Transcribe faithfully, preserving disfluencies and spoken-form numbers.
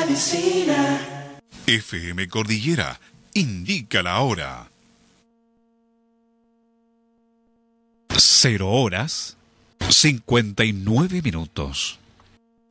medicina. F M Cordillera indica la hora. Cero horas, cincuenta y nueve minutos.